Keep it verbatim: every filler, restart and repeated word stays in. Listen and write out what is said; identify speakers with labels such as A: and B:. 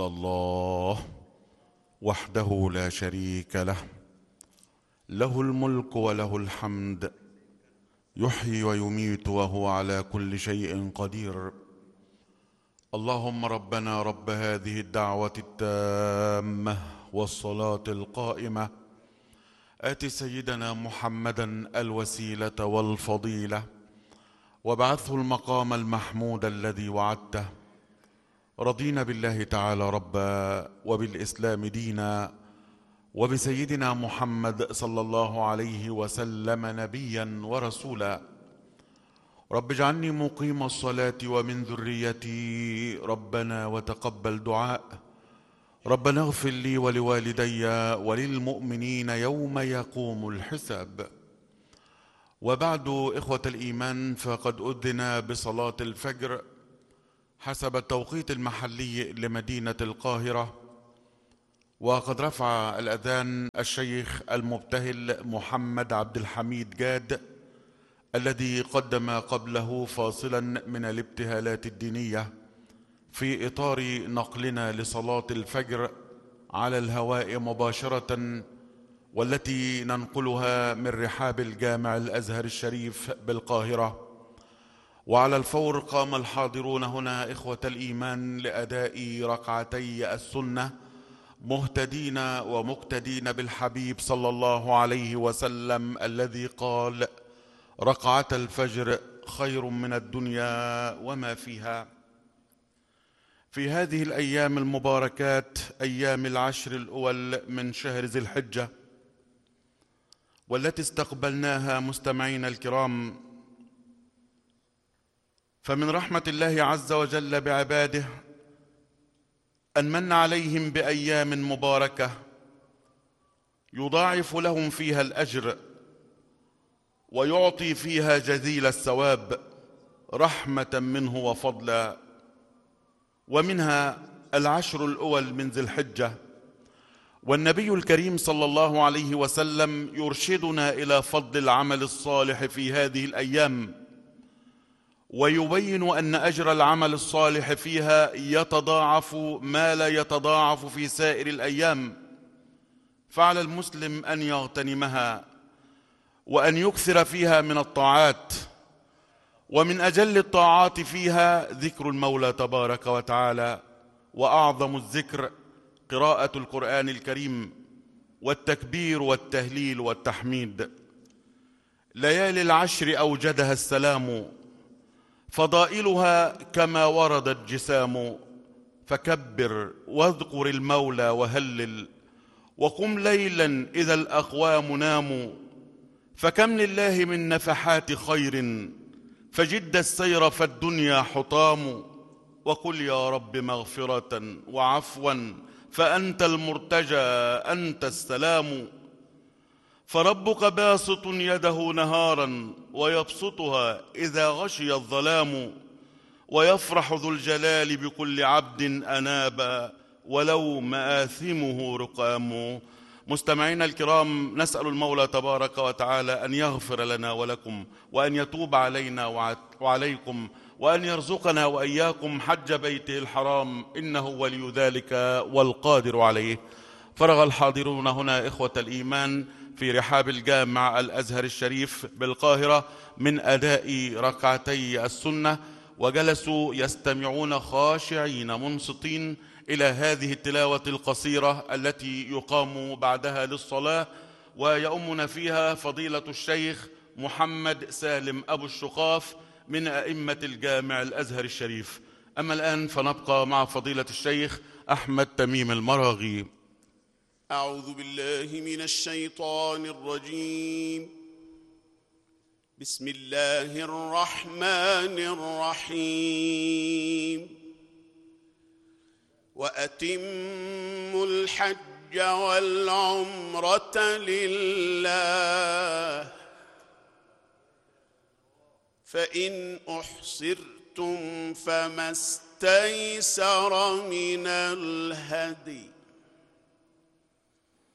A: الله وحده لا شريك له، له الملك وله الحمد، يحيي ويميت وهو على كل شيء قدير. اللهم ربنا رب هذه الدعوة التامة والصلاة القائمة، آت سيدنا محمدا الوسيلة والفضيلة وابعثه المقام المحمود الذي وعدته. رضينا بالله تعالى ربا وبالإسلام دينا وبسيدنا محمد صلى الله عليه وسلم نبيا ورسولا. رب اجعلني مقيم الصلاة ومن ذريتي ربنا وتقبل دعاء. ربنا اغفر لي ولوالدي وللمؤمنين يوم يقوم الحساب. وبعد، إخوة الإيمان، فقد أذن بصلاة الفجر حسب التوقيت المحلي لمدينة القاهرة، وقد رفع الأذان الشيخ المبتهل محمد عبد الحميد جاد الذي قدم قبله فاصلا من الابتهالات الدينية في إطار نقلنا لصلاة الفجر على الهواء مباشرة، والتي ننقلها من رحاب الجامع الأزهر الشريف بالقاهرة. وعلى الفور قام الحاضرون هنا إخوة الإيمان لأداء ركعتي السنة، مهتدين ومقتدين بالحبيب صلى الله عليه وسلم الذي قال: ركعة الفجر خير من الدنيا وما فيها. في هذه الأيام المباركات، أيام العشر الأول من شهر ذي الحجة، والتي استقبلناها مستمعين الكرام، فمن رحمة الله عز وجل بعباده أن من عليهم بأيام مباركة يضاعف لهم فيها الأجر ويعطي فيها جزيل الثواب رحمة منه وفضلا. ومنها العشر الأول من ذي الحجة، والنبي الكريم صلى الله عليه وسلم يرشدنا إلى فضل العمل الصالح في هذه الأيام، ويبين أن أجر العمل الصالح فيها يتضاعف ما لا يتضاعف في سائر الأيام، فعلى المسلم أن يغتنمها وأن يكثر فيها من الطاعات. ومن أجل الطاعات فيها ذكر المولى تبارك وتعالى، وأعظم الذكر قراءة القرآن الكريم والتكبير والتهليل والتحميد. ليالي العشر أوجدها السلام، فضائلها كما وردت جسام. فكبر واذكر المولى وهلل، وقم ليلا إذا الأقوام ناموا. فكم لله من نفحات خير، فجد السير فالدنيا حطام. وقل يا رب مغفرة وعفوا، فأنت المرتجى أنت السلام. فربك باسط يده نهارا، ويبسطها إذا غشي الظلام. ويفرح ذو الجلال بكل عبد أناب، ولو مآثمه رقام. مستمعينا الكرام، نسأل المولى تبارك وتعالى أن يغفر لنا ولكم، وأن يتوب علينا وعليكم، وأن يرزقنا وإياكم حج بيته الحرام، إنه ولي ذلك والقادر عليه. فرغ الحاضرون هنا إخوة الإيمان في رحاب الجامع الأزهر الشريف بالقاهرة من أداء ركعتي السنة، وجلسوا يستمعون خاشعين منصتين إلى هذه التلاوة القصيرة التي يقام بعدها للصلاة، ويؤمنا فيها فضيلة الشيخ محمد سالم أبو الشقاف من أئمة الجامع الأزهر الشريف. أما الآن فنبقى مع فضيلة الشيخ أحمد تميم المراغي.
B: أعوذ بالله من الشيطان الرجيم. بسم الله الرحمن الرحيم. وأتموا الحج والعمرة لله، فإن أحصرتم فما استيسر من الهدي،